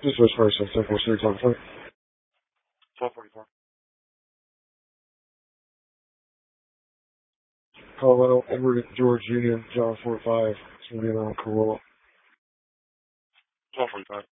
This was first and 10-4 on point. 12:44. Colorado, Edward George Union, John 4-5. It's going to be around Corolla. 12:45.